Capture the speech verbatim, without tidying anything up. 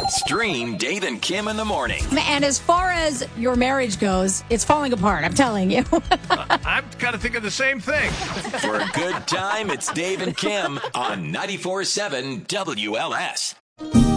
Stream Dave and Kim in the morning. And as far as your marriage goes, it's falling apart, I'm telling you. uh, I'm kind of thinking the same thing. For a good time, it's Dave and Kim on ninety-four point seven W L S.